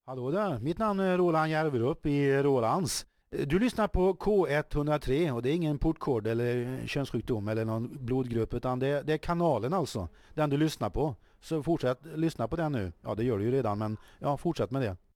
Hallå där, mitt namn är Roland Järverup i Rolands. Du lyssnar på K103 och det är ingen portkod eller könssjukdom eller någon blodgrupp utan det är kanalen alltså, den du lyssnar på. Så fortsätt lyssna på den nu. Ja, det gör du ju redan men ja, fortsätt med det.